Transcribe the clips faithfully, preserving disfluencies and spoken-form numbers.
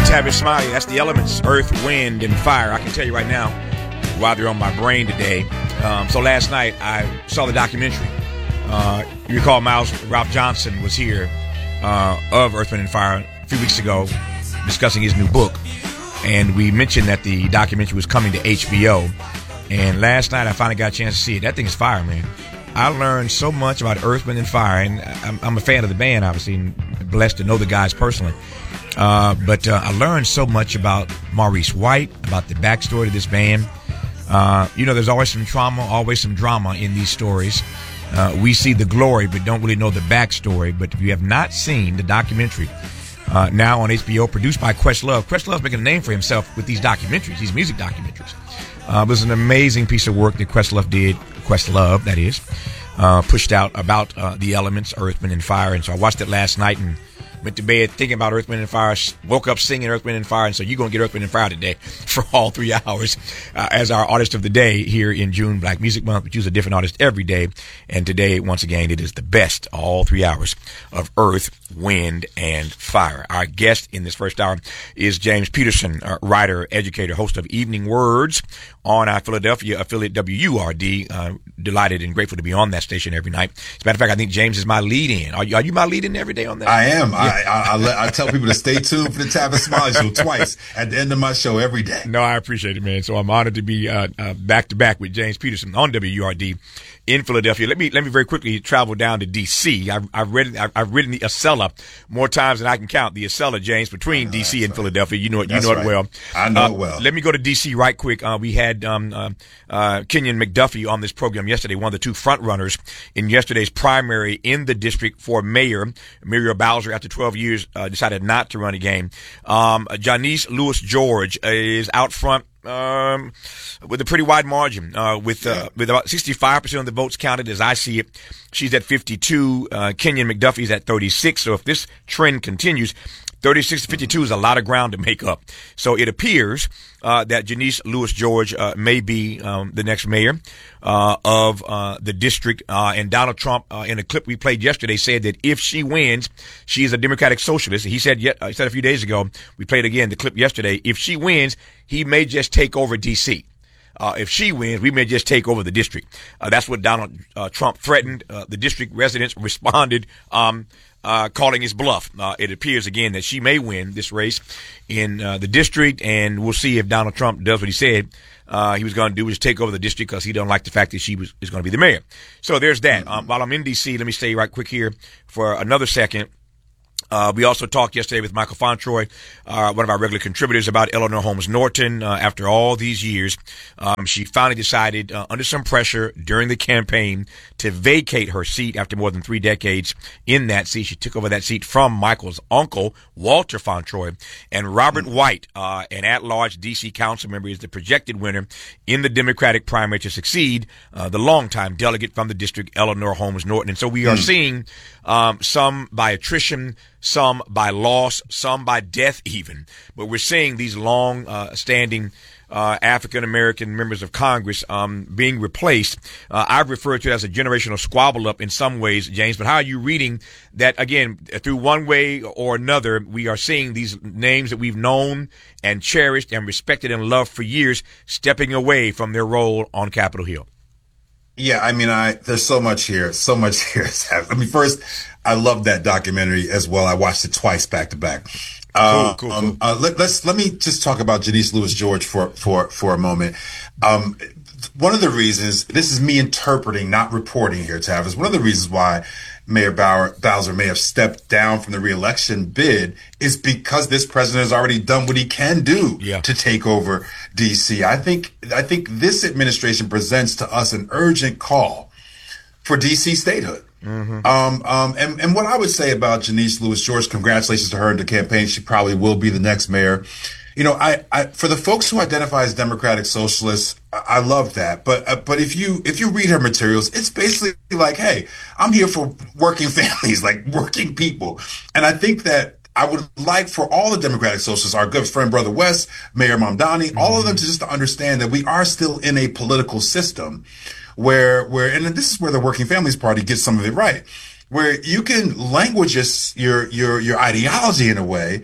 Tavis Smiley, that's the elements, earth, wind, and fire. I can tell you right now, while they're on my brain today. Um, so last night, I saw the documentary. Uh, you recall Miles Ralph Johnson was here uh, of Earth, Wind, and Fire a few weeks ago discussing his new book. And we mentioned that the documentary was coming to H B O. And last night, I finally got a chance to see it. That thing is fire, man. I learned so much about Earth, Wind, and Fire. And I'm, I'm a fan of the band, obviously, and blessed to know the guys personally. Uh, but uh, I learned so much about Maurice White, about the backstory of this band. Uh, you know, there's always some trauma, always some drama in these stories. Uh, we see the glory, but don't really know the backstory. But if you have not seen the documentary, uh, now on H B O, produced by Questlove. Questlove's making a name for himself with these documentaries, these music documentaries. Uh, it was an amazing piece of work that Questlove did, Questlove, that is, uh, pushed out about uh, the elements, Earth, Wind, and Fire. And so I watched it last night and went to bed thinking about Earth, Wind, and Fire, woke up singing Earth, Wind, and Fire, and so you're going to get Earth, Wind, and Fire today for all three hours uh, as our artist of the day here in June, Black Music Month. We choose a different artist every day, and today, once again, it is the best, all three hours of Earth, Wind, and Fire. Our guest in this first hour is James Peterson, uh, writer, educator, host of Evening Words on our Philadelphia affiliate W U R D. Uh, delighted and grateful to be on that station every night. As a matter of fact, I think James is my lead-in. Are you, are you my lead-in every day on that? I am. Yeah. I, I, I, let, I tell people to stay tuned for the Tavis Smiley Show twice at the end of my show every day. No, I appreciate it, man. So I'm honored to be uh, uh, back-to-back with James Peterson on W U R D in Philadelphia. Let me let me very quickly travel down to D C. I've, I've read I've, I've ridden the Acela more times than I can count. The Acela, James, between D C and right. Philadelphia. You know it. You That's know right. it well. I know uh, it well. Let me go to D C right quick. Uh, we had um, uh, uh, Kenyon McDuffie on this program yesterday, one of the two front runners in yesterday's primary in the district for mayor. Muriel Bowser, after twelve years, uh, decided not to run again. Um, Janice Lewis George is out front. Um, with a pretty wide margin, uh, with, uh, with about sixty-five percent of the votes counted as I see it. She's at fifty-two. Uh, Kenyon McDuffie's at thirty-six. So if this trend continues, thirty-six to fifty-two is a lot of ground to make up. So it appears, uh, that Janice Lewis George, uh, may be, um, the next mayor, uh, of, uh, the district. Uh, and Donald Trump, uh, in a clip we played yesterday said that if she wins, she is a Democratic socialist. He said yet, uh, he said a few days ago, we played again the clip yesterday, if she wins, he may just take over D C. Uh, if she wins, we may just take over the district. Uh, that's what Donald uh, Trump threatened. Uh, the district residents responded, um, uh, calling his bluff. Uh, it appears again that she may win this race in uh, the district, and we'll see if Donald Trump does what he said uh, he was going to do, is take over the district, because he don't like the fact that she was is going to be the mayor. So there's that. Um, while I'm in D C, let me stay right quick here for another second. Uh, we also talked yesterday with Michael Fontroy, uh, one of our regular contributors, about Eleanor Holmes Norton. Uh, after all these years, um, she finally decided, uh, under some pressure during the campaign, to vacate her seat after more than three decades in that seat. She took over that seat from Michael's uncle, Walter Fontroy. And Robert White, uh, an at-large D C council member, is the projected winner in the Democratic primary to succeed uh, the longtime delegate from the district, Eleanor Holmes Norton. And so we are mm. seeing um, some by attrition, some by loss, some by death even. But we're seeing these long uh, standing uh, African-American members of Congress um, being replaced. Uh, I've referred to it as a generational squabble up in some ways, James. But how are you reading that, again, through one way or another, we are seeing these names that we've known and cherished and respected and loved for years stepping away from their role on Capitol Hill? Yeah, I mean, I there's so much here, so much here. I mean, first, I love that documentary as well. I watched it twice back to back. Cool, cool, um, cool. Uh, let, let's let me just talk about Janice Lewis George for for for a moment. Um, one of the reasons, this is me interpreting, not reporting here, Tavis. One of the reasons why Mayor Bauer, Bowser may have stepped down from the reelection bid is because this president has already done what he can do yeah. to take over D C. I think I think this administration presents to us an urgent call for D C statehood. Mm-hmm. Um, um, and, and what I would say about Janice Lewis George, congratulations to her in the campaign. She probably will be the next mayor. You know, I, I, for the folks who identify as Democratic Socialists, I, I love that. But, uh, but if you, if you read her materials, it's basically like, hey, I'm here for working families, like working people. And I think that I would like for all the Democratic Socialists, our good friend, Brother West, Mayor Mamdani, mm-hmm. all of them to just to understand that we are still in a political system where, where, and this is where the Working Families Party gets some of it right, where you can language your, your, your ideology in a way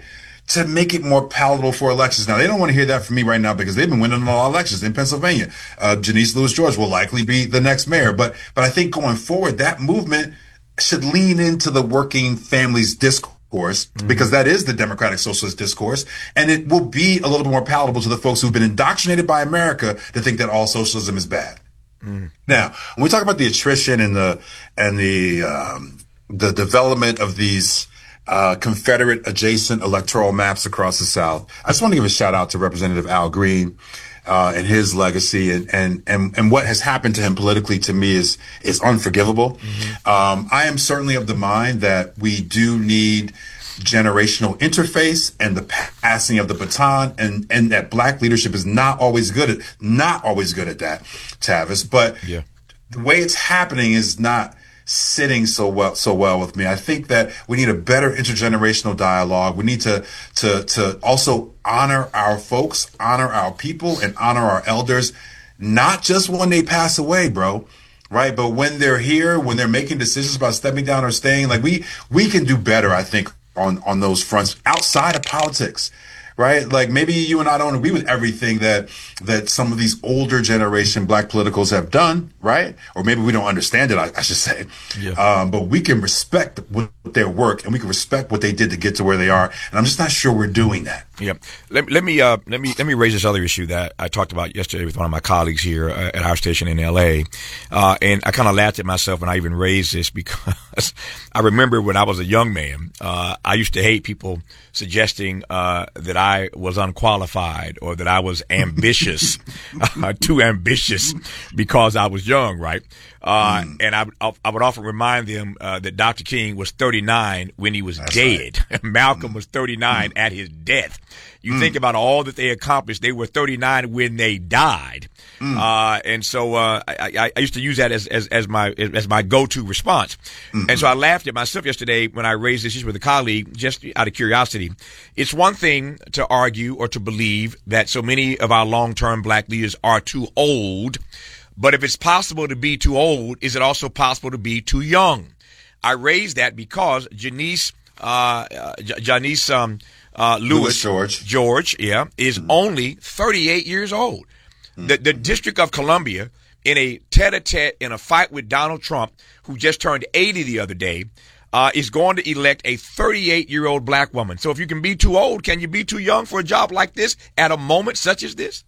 to make it more palatable for elections. Now, they don't want to hear that from me right now because they've been winning a lot of elections in Pennsylvania. Uh, Janice Lewis George will likely be the next mayor. But, but I think going forward, that movement should lean into the working families discourse. Mm-hmm. Because that is the democratic socialist discourse, and it will be a little bit more palatable to the folks who've been indoctrinated by America to think that all socialism is bad. Mm-hmm. Now, when we talk about the attrition and the and the um, the development of these uh, Confederate adjacent electoral maps across the South, I just want to give a shout out to Representative Al Green. Uh, and his legacy and, and, and, and what has happened to him politically to me is, is unforgivable. Mm-hmm. Um, I am certainly of the mind that we do need generational interface and the passing of the baton, and, and that black leadership is not always good at, not always good at that, Tavis, but yeah. the way it's happening is not sitting so well, so well with me. I think that we need a better intergenerational dialogue. We need to, to, to also honor our folks, honor our people, and honor our elders, not just when they pass away, bro. Right. But when they're here, when they're making decisions about stepping down or staying, like we, we can do better, I think, on, on those fronts outside of politics. Right? Like maybe you and I don't agree with everything that, that some of these older generation black politicals have done, right? Or maybe we don't understand it, I, I should say. Yeah. Um, but we can respect what, their work, and we can respect what they did to get to where they are. And I'm just not sure we're doing that. Yeah. Let, let me, uh, let me, let me raise this other issue that I talked about yesterday with one of my colleagues here uh, at our station in L A. Uh, and I kind of laughed at myself when I even raised this because I remember when I was a young man, uh, I used to hate people suggesting, uh, that I was unqualified or that I was ambitious, uh, too ambitious because I was young, right? Uh, mm. and I, I would often remind them, uh, that Doctor King was thirty-nine when he was That's dead. Right. Malcolm mm. was thirty-nine mm. at his death. You mm. think about all that they accomplished. They were thirty-nine when they died. Mm. Uh, and so, uh, I, I used to use that as, as, as my, as my go-to response. Mm-hmm. And so I laughed at myself yesterday when I raised this issue with a colleague, just out of curiosity. It's one thing to argue or to believe that so many of our long-term black leaders are too old. But if it's possible to be too old, is it also possible to be too young? I raised that because Janice, uh, uh Janice, um, uh, Lewis, Lewis George, George, yeah, is mm-hmm. only thirty-eight years old. Mm-hmm. The, the District of Columbia, in a tete-a-tete, in a fight with Donald Trump, who just turned eighty the other day, uh, is going to elect a thirty-eight-year-old black woman. So if you can be too old, can you be too young for a job like this at a moment such as this?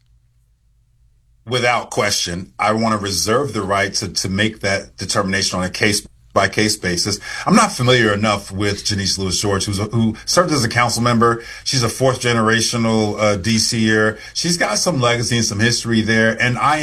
Without question, I want to reserve the right to, to make that determination on a case by case basis. I'm not familiar enough with Janice Lewis George, who's a, who served as a council member. She's a fourth generational uh, D C-er. She's got some legacy and some history there. And I